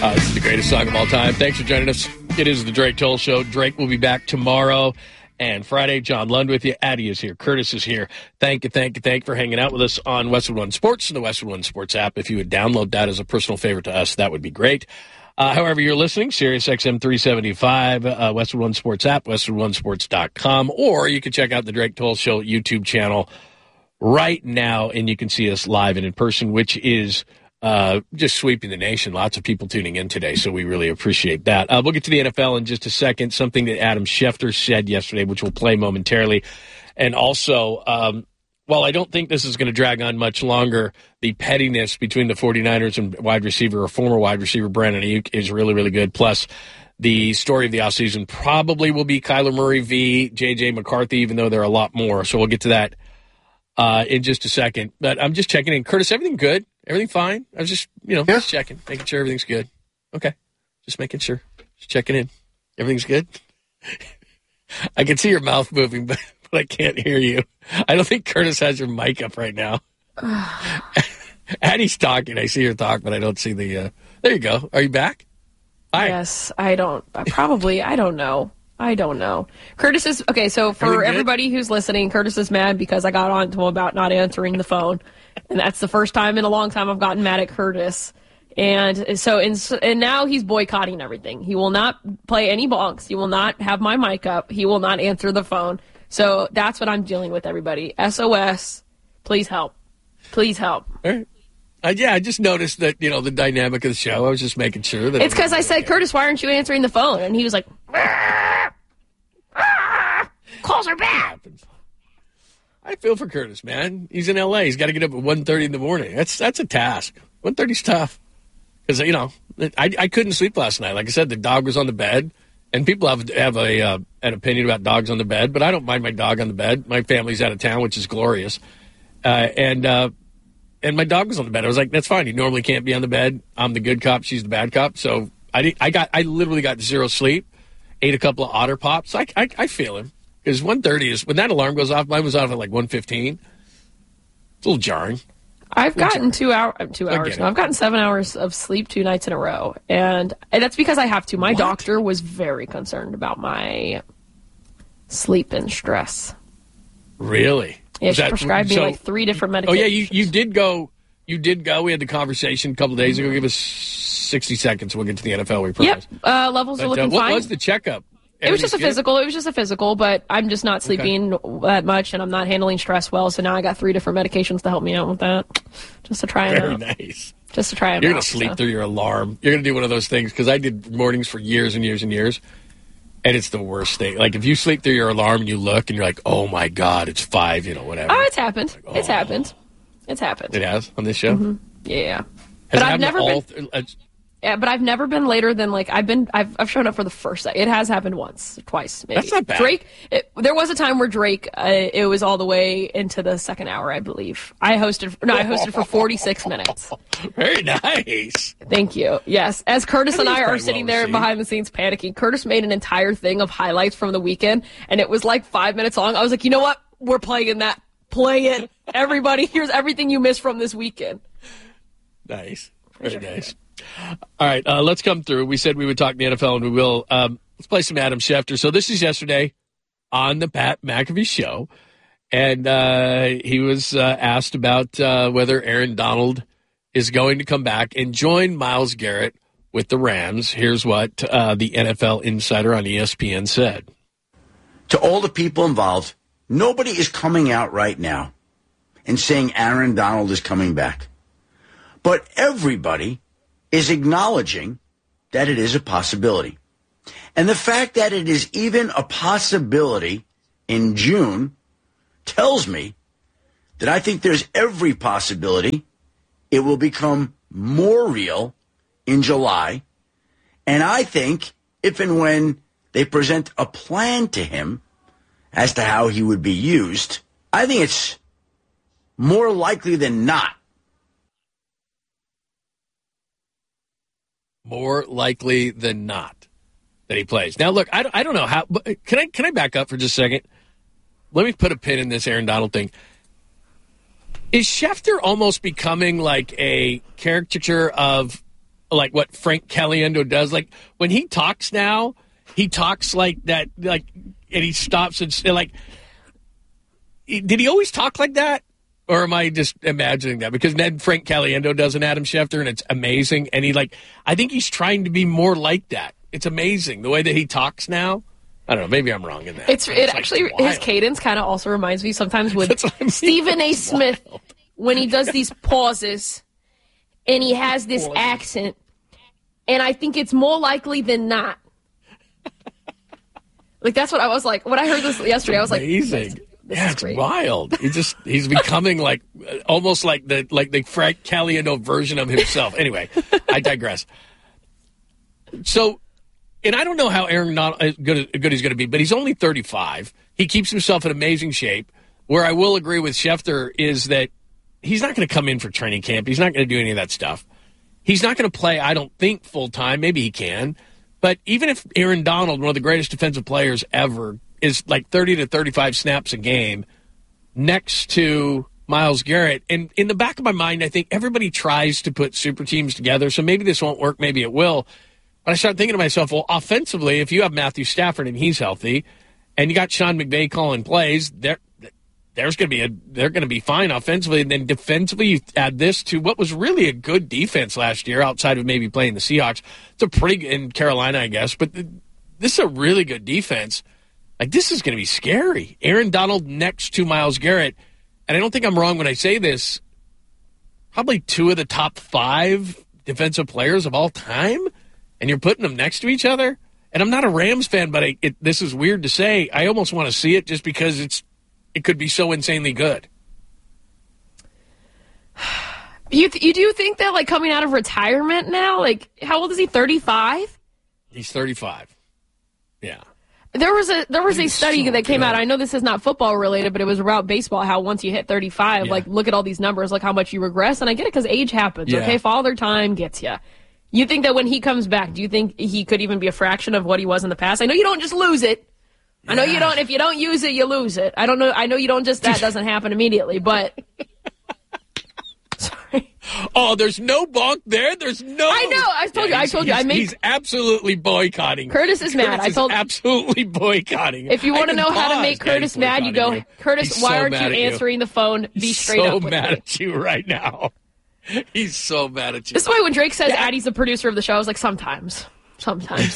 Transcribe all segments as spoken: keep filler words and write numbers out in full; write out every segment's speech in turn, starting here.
Uh, this is the greatest song of all time. Thanks for joining us. It is the Drake Toll Show. Drake will be back tomorrow and Friday. John Lund with you. Addie is here. Curtis is here. Thank you, thank you, thank you for hanging out with us on Westwood One Sports and the Westwood One Sports app. If you would download that as a personal favorite to us, that would be great. Uh, however you're listening, Sirius X M three seventy-five, uh, Westwood One Sports app, westwood one sports dot com, or you can check out the Drake Toll Show YouTube channel right now, and you can see us live and in person, which is uh, just sweeping the nation. Lots of people tuning in today, so we really appreciate that. Uh, we'll get to the N F L in just a second, something that Adam Schefter said yesterday, which we'll play momentarily. And also, um, while I don't think this is going to drag on much longer, the pettiness between the 49ers and wide receiver or former wide receiver Brandon Ayuk is really, really good. Plus, the story of the offseason probably will be Kyler Murray v. J J. McCarthy, even though there are a lot more. So we'll get to that uh, in just a second. But I'm just checking in. Curtis, everything good? Everything fine? I was just, you know, yeah. just checking, making sure everything's good. Okay. Just making sure. Just checking in. Everything's good? I can see your mouth moving, but, but I can't hear you. I don't think Curtis has your mic up right now. Addie's talking. I see her talk, but I don't see the... Uh... There you go. Are you back? Hi. Yes, I don't... Probably. I don't know. I don't know. Curtis is... Okay, so for everybody who's listening, Curtis is mad because I got on to him about not answering the phone. And that's the first time in a long time I've gotten mad at Curtis. And so, and, and now he's boycotting everything. He will not play any bonks. He will not have my mic up. He will not answer the phone. So that's what I'm dealing with, everybody. S O S, please help. Please help. All right. Uh, yeah, I just noticed that, you know, the dynamic of the show. I was just making sure that... It's because I said, Curtis, why aren't you answering the phone? And he was like, ah, ah, calls are bad. I feel for Curtis, man. He's in L A. He's got to get up at one thirty in the morning. That's that's a task. one thirty's tough. Because, you know, I, I couldn't sleep last night. Like I said, the dog was on the bed. And people have have a uh, an opinion about dogs on the bed, but I don't mind my dog on the bed. My family's out of town, which is glorious. Uh, and uh, and my dog was on the bed. I was like, that's fine. He normally can't be on the bed. I'm the good cop. She's the bad cop. So I did, I got I literally got zero sleep. Ate a couple of Otter Pops. I I, I feel him. Because one thirty is, when that alarm goes off, mine was off at like one fifteen. It's a little jarring. I've gotten two, hour, two hours. No, I've gotten seven hours of sleep two nights in a row. And, and that's because I have to. My what? doctor was very concerned about my sleep and stress. Really? Yeah, she that, prescribed so, me like three different medications. Oh, yeah, you, you did go. You did go. We had the conversation a couple of days ago. Give us sixty seconds. We'll get to the N F L. We promise. Yep. Uh, levels but, are looking uh, what fine. What was the checkup? It was just a physical. It was just a physical, but I'm just not sleeping okay. that much, and I'm not handling stress well. So now I got three different medications to help me out with that, just to try them Very out. Very nice. Just to try them You're out. You're gonna sleep so. through your alarm. You're gonna do one of those things because I did mornings for years and years and years, and it's the worst thing. Like if you sleep through your alarm and you look and you're like, oh my god, it's five, you know, whatever. Oh, it's happened. Like, oh. It's happened. It's happened. It has on this show. Mm-hmm. Yeah, has but I've never been. Th- uh, Yeah, but I've never been later than like I've been. I've I've shown up for the first. It has happened once, twice, maybe. That's not bad. Drake. It, there was a time where Drake. Uh, it was all the way into the second hour, I believe. I hosted. No, I hosted for forty-six minutes. Very nice. Thank you. Yes, as Curtis that and I are well sitting there received. behind the scenes panicking, Curtis made an entire thing of highlights from the weekend, and it was like five minutes long. I was like, you know what? We're playing that. Play it, everybody. Here's everything you missed from this weekend. Nice. Very nice. All right, uh, let's come through. We said we would talk the N F L, and we will. Um, let's play some Adam Schefter. So this is yesterday on the Pat McAfee show, and uh, he was uh, asked about uh, whether Aaron Donald is going to come back and join Myles Garrett with the Rams. Here's what uh, the N F L insider on E S P N said. To all the people involved, nobody is coming out right now and saying Aaron Donald is coming back. But everybody is acknowledging that it is a possibility. And the fact that it is even a possibility in June tells me that I think there's every possibility it will become more real in July. And I think if and when they present a plan to him as to how he would be used, I think it's more likely than not. More likely than not that he plays. Now, look, I don't, I don't know how. But can I can I back up for just a second? Let me put a pin in this Aaron Donald thing. Is Schefter almost becoming like a caricature of like what Frank Caliendo does. Like when he talks now, he talks like that, like, and he stops and like, did he always talk like that? Or am I just imagining that? Because then Frank Caliendo does an Adam Schefter, and it's amazing. And he like, I think he's trying to be more like that. It's amazing the way that he talks now. I don't know. Maybe I'm wrong in that. It's, it it's actually like his cadence kind of also reminds me sometimes with I mean. Stephen A. Smith wild. When he does these pauses, and he has this pauses. accent, and I think it's more likely than not. Like that's what I was like when I heard this yesterday. I was amazing. like, amazing. This yeah, is it's great. wild. He just he's becoming like almost like the like the Frank Caliendo version of himself. Anyway, I digress. So, and I don't know how Aaron not as good as good he's going to be, but he's only thirty-five. He keeps himself in amazing shape. Where I will agree with Schefter is that he's not going to come in for training camp. He's not going to do any of that stuff. He's not going to play, I don't think, full time. Maybe he can. But even if Aaron Donald, one of the greatest defensive players ever, is like thirty to thirty-five snaps a game next to Myles Garrett. And in the back of my mind, I think everybody tries to put super teams together, so maybe this won't work, maybe it will. But I start thinking to myself, well, offensively, if you have Matthew Stafford and he's healthy, and you got Sean McVay calling plays, there, there's going to be a they're going to be fine offensively. And then defensively, you add this to what was really a good defense last year, outside of maybe playing the Seahawks. It's a pretty in Carolina, I guess, but this is a really good defense. Like, this is going to be scary. Aaron Donald next to Myles Garrett. And I don't think I'm wrong when I say this. Probably two of the top five defensive players of all time. And you're putting them next to each other. And I'm not a Rams fan, but I, it, this is weird to say. I almost want to see it just because it's it could be so insanely good. You th- you do think that, like, coming out of retirement now, like, how old is he, thirty-five? He's thirty-five. Yeah. There was a there was a study so that came good. out. I know this is not football related, but it was about baseball. How once you hit thirty-five, yeah. like look at all these numbers, like how much you regress. And I get it because age happens. Yeah. Okay, father time gets you. You think that when he comes back, do you think he could even be a fraction of what he was in the past? I know you don't just lose it. Yeah. I know you don't. If you don't use it, you lose it. I don't know. I know you don't just that doesn't happen immediately, but. Sorry. Oh, there's no bonk there. There's no. I know. I told yeah, you. I told you. I made. He's absolutely boycotting. Curtis is mad. Curtis I told. Is absolutely boycotting. If you want to know how to make Curtis mad, you go, Curtis. He's why so aren't you answering you. the phone? Be He's straight so up with mad me. at you right now. He's so mad at you. This is why when Drake says yeah. Addie's the producer of the show, I was like, sometimes, sometimes,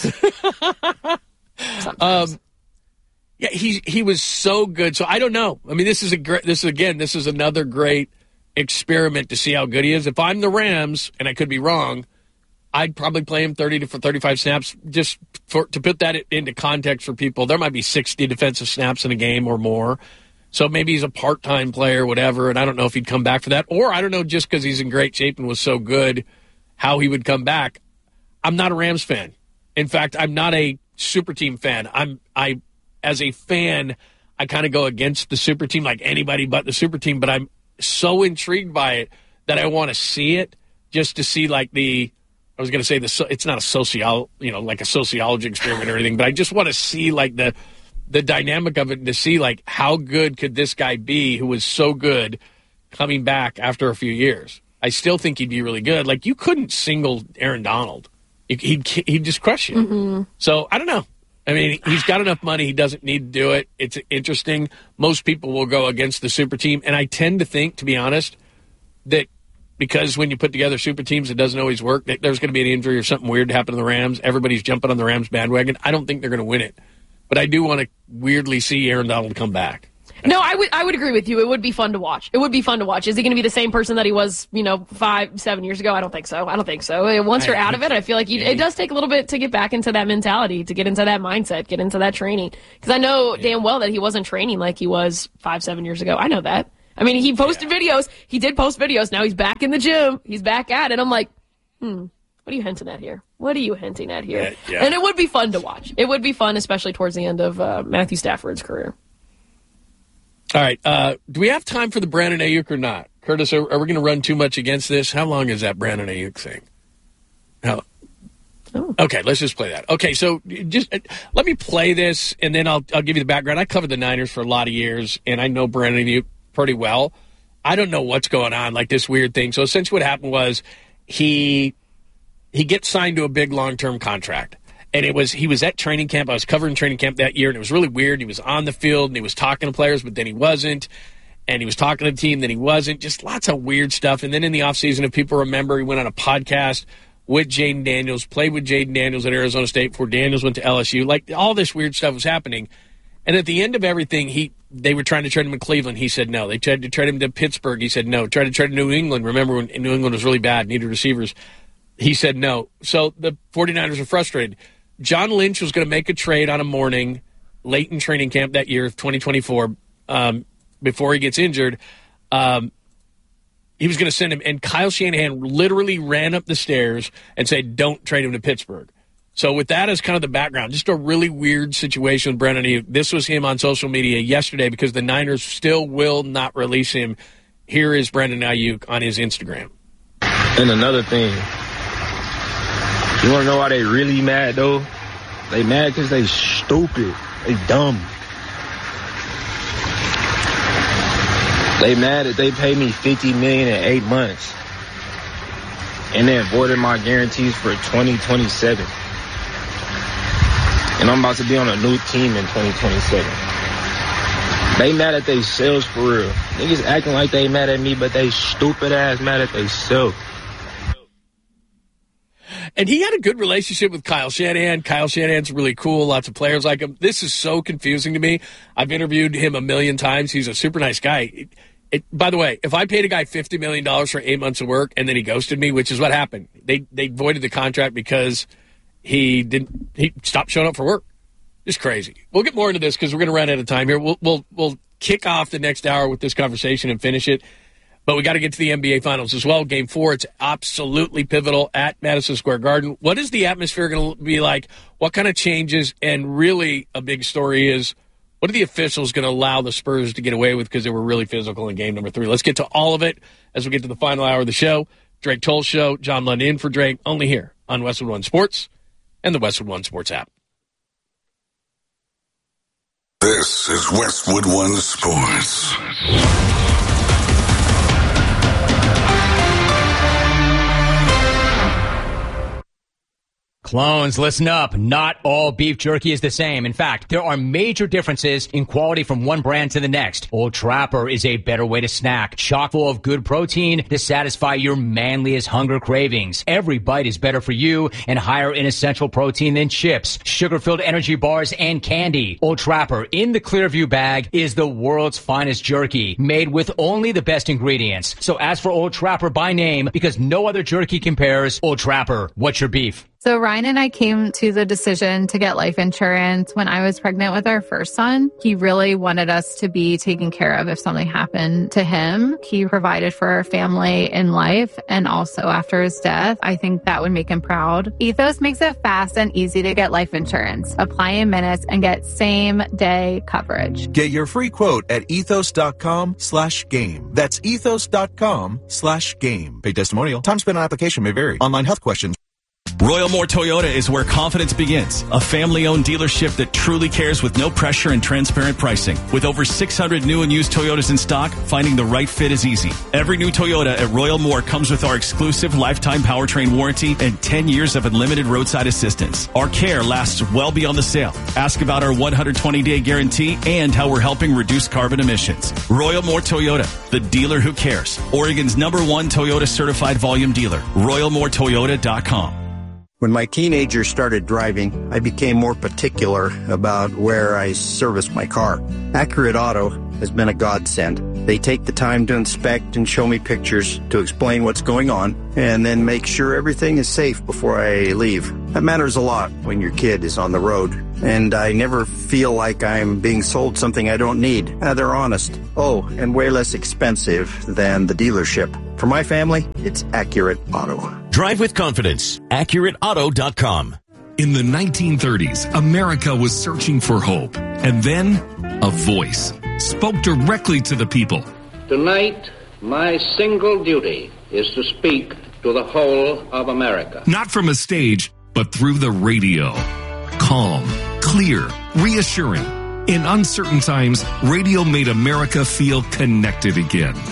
sometimes. Um, yeah, he he was so good. So I don't know. I mean, this is a great. This is again. This is another great experiment to see how good he is. If I'm the Rams, and I could be wrong, I'd probably play him thirty to thirty-five snaps just for to put that into context for people. There might be sixty defensive snaps in a game or more. So maybe he's a part-time player, whatever, and I don't know if he'd come back for that. Or I don't know, just because he's in great shape and was so good, how he would come back. I'm not a Rams fan. In fact, I'm not a super team fan. I'm I as a fan, I kind of go against the super team like anybody but the super team, but I'm so intrigued by it that I want to see it just to see like the I was going to say the it's not a social, you know, like a sociology experiment or anything, but I just want to see like the the dynamic of it and to see like how good could this guy be who was so good coming back after a few years. I still think he'd be really good. Like you couldn't single Aaron Donald. He'd, he'd just crush you. Mm-hmm. So I don't know. I mean, he's got enough money. He doesn't need to do it. It's interesting. Most people will go against the super team. And I tend to think, to be honest, that because when you put together super teams, it doesn't always work. That there's going to be an injury or something weird to happen to the Rams. Everybody's jumping on the Rams bandwagon. I don't think they're going to win it. But I do want to weirdly see Aaron Donald come back. No, I would I would agree with you. It would be fun to watch. It would be fun to watch. Is he going to be the same person that he was, you know, five, seven years ago? I don't think so. I don't think so. Once you're out of it, I feel like you, it does take a little bit to get back into that mentality, to get into that mindset, get into that training. Because I know damn well that he wasn't training like he was five, seven years ago. I know that. I mean, he posted yeah. videos. He did post videos. Now he's back in the gym. He's back at it. I'm like, hmm. What are you hinting at here? What are you hinting at here? Yeah, yeah. And it would be fun to watch. It would be fun, especially towards the end of uh, Matthew Stafford's career. All right. Uh, do we have time for the Brandon Ayuk or not? Curtis, are, are we going to run too much against this? How long is that Brandon Ayuk thing? How? Oh. Okay, let's just play that. Okay, so just uh, let me play this, and then I'll I'll give you the background. I covered the Niners for a lot of years, and I know Brandon Ayuk pretty well. I don't know what's going on, like this weird thing. So essentially what happened was he he gets signed to a big long-term contract. And it was he was at training camp. I was covering training camp that year, and it was really weird. He was on the field, and he was talking to players, but then he wasn't. And he was talking to the team, then he wasn't. Just lots of weird stuff. And then in the offseason, if people remember, he went on a podcast with Jaden Daniels, played with Jaden Daniels at Arizona State before Daniels went to L S U. Like, all this weird stuff was happening. And at the end of everything, he they were trying to trade him in Cleveland. He said no. They tried to trade him to Pittsburgh. He said no. Tried to trade him to New England. Remember when New England was really bad, needed receivers. He said no. So the 49ers were frustrated. John Lynch was going to make a trade on a morning late in training camp that year of twenty twenty-four um, before he gets injured. Um, he was going to send him, and Kyle Shanahan literally ran up the stairs and said, don't trade him to Pittsburgh. So with that as kind of the background, just a really weird situation with Brandon Ayuk. This was him on social media yesterday because the Niners still will not release him. Here is Brandon Ayuk on his Instagram. And another thing, you want to know why they really mad, though? They mad because they stupid. They dumb. They mad that they paid me fifty million dollars in eight months. And they avoided my guarantees for twenty twenty-seven. And I'm about to be on a new team in twenty twenty-seven. They mad at they selves for real. Niggas acting like they mad at me, but they stupid ass mad at they self. And he had a good relationship with Kyle Shanahan. Kyle Shanahan's really cool. Lots of players like him. This is so confusing to me. I've interviewed him a million times. He's a super nice guy. It, it, by the way, if I paid a guy fifty million dollars for eight months of work and then he ghosted me, which is what happened, they they voided the contract because he didn't he stopped showing up for work. Just crazy. We'll get more into this because we're going to run out of time here. We'll we'll we'll kick off the next hour with this conversation and finish it. But we got to get to the N B A Finals as well. Game four, it's absolutely pivotal at Madison Square Garden. What is the atmosphere going to be like? What kind of changes? And really a big story is, what are the officials going to allow the Spurs to get away with because they were really physical in game number three? Let's get to all of it as we get to the final hour of the show. Drake Toll Show, John Lund in for Drake, only here on Westwood One Sports and the Westwood One Sports app. This is Westwood One Sports. Clones, listen up. Not all beef jerky is the same. In fact, there are major differences in quality from one brand to the next. Old Trapper is a better way to snack, chock full of good protein to satisfy your manliest hunger cravings. Every bite is better for you and higher in essential protein than chips, sugar-filled energy bars, and candy. Old Trapper in the Clearview bag is the world's finest jerky, made with only the best ingredients. So ask for Old Trapper by name because no other jerky compares. Old Trapper, what's your beef? So Ryan and I came to the decision to get life insurance when I was pregnant with our first son. He really wanted us to be taken care of if something happened to him. He provided for our family in life and also after his death. I think that would make him proud. Ethos makes it fast and easy to get life insurance. Apply in minutes and get same day coverage. Get your free quote at ethos.com slash game. That's ethos.com slash game. Pay testimonial. Time spent on application may vary. Online health questions. Royal Moore Toyota is where confidence begins. A family-owned dealership that truly cares with no pressure and transparent pricing. With over six hundred new and used Toyotas in stock, finding the right fit is easy. Every new Toyota at Royal Moore comes with our exclusive lifetime powertrain warranty and ten years of unlimited roadside assistance. Our care lasts well beyond the sale. Ask about our one hundred twenty day guarantee and how we're helping reduce carbon emissions. Royal Moore Toyota, the dealer who cares. Oregon's number one Toyota certified volume dealer. royal moore toyota dot com. When my teenagers started driving, I became more particular about where I service my car. Accurate Auto has been a godsend. They take the time to inspect and show me pictures to explain what's going on and then make sure everything is safe before I leave. That matters a lot when your kid is on the road. And I never feel like I'm being sold something I don't need. Uh, they're honest. Oh, and way less expensive than the dealership. For my family, it's Accurate Auto. Drive with confidence. accurate auto dot com. In the nineteen thirties, America was searching for hope. And then, a voice spoke directly to the people. Tonight, my single duty is to speak to the whole of America. Not from a stage, but through the radio. Calm, clear, reassuring. In uncertain times, radio made America feel connected again.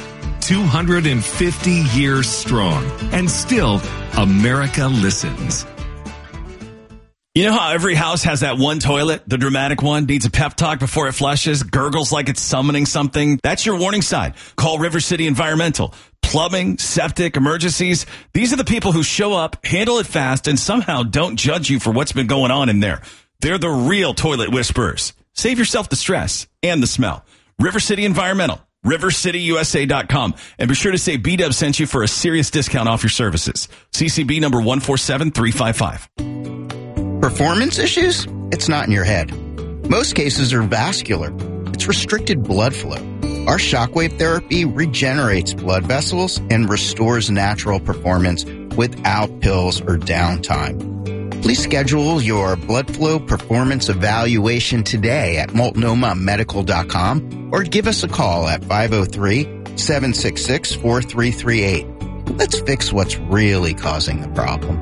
two hundred fifty years strong. And still, America listens. You know how every house has that one toilet, the dramatic one, needs a pep talk before it flushes, gurgles like it's summoning something? That's your warning sign. Call River City Environmental. Plumbing, septic, emergencies. These are the people who show up, handle it fast, and somehow don't judge you for what's been going on in there. They're the real toilet whisperers. Save yourself the stress and the smell. River City Environmental. river city u s a dot com. And be sure to say B-Dub sent you for a serious discount off your services. C C B number one four seven three five five. Performance issues? It's not in your head. Most cases are vascular. It's restricted blood flow. Our shockwave therapy regenerates blood vessels and restores natural performance without pills or downtime. Please schedule your blood flow performance evaluation today at multnomah medical dot com or give us a call at five oh three, seven six six, four three three eight. Let's fix what's really causing the problem.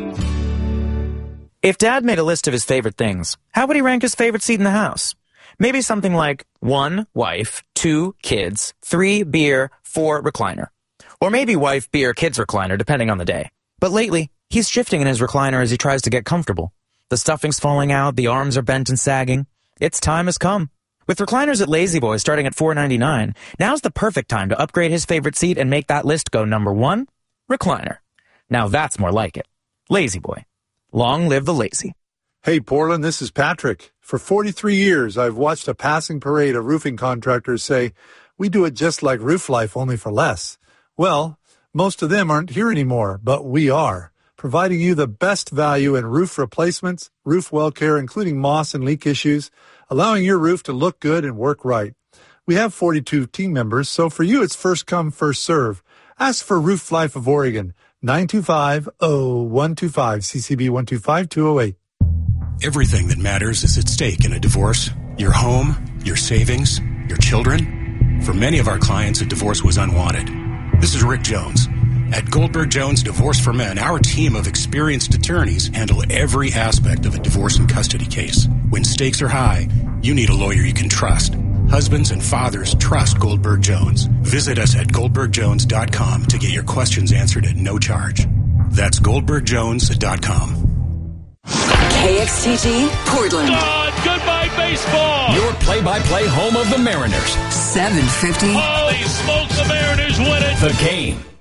If Dad made a list of his favorite things, how would he rank his favorite seat in the house? Maybe something like one, wife, two, kids, three, beer, four, recliner. Or maybe wife, beer, kids, recliner, depending on the day. But lately, he's shifting in his recliner as he tries to get comfortable. The stuffing's falling out, the arms are bent and sagging. Its time has come. With recliners at Lazy Boy starting at four ninety-nine, now's the perfect time to upgrade his favorite seat and make that list go number one, recliner. Now that's more like it. Lazy Boy. Long live the lazy. Hey, Portland, this is Patrick. For forty-three years, I've watched a passing parade of roofing contractors say, we do it just like Roof Life, only for less. Well, most of them aren't here anymore, but we are, providing you the best value in roof replacements, roof well care, including moss and leak issues, allowing your roof to look good and work right. We have forty-two team members, so for you, it's first come, first serve. Ask for Roof Life of Oregon, nine two five, oh one two five, C C B one two five, two oh eight. Everything that matters is at stake in a divorce. Your home, your savings, your children. For many of our clients, a divorce was unwanted. This is Rick Jones. At Goldberg Jones Divorce for Men, our team of experienced attorneys handle every aspect of a divorce and custody case. When stakes are high, you need a lawyer you can trust. Husbands and fathers trust Goldberg Jones. Visit us at goldberg jones dot com to get your questions answered at no charge. That's goldberg jones dot com. K X T G, Portland. God, goodbye baseball. Your play-by-play home of the Mariners. seven fifty. Holy smokes, the Mariners win it. The Game.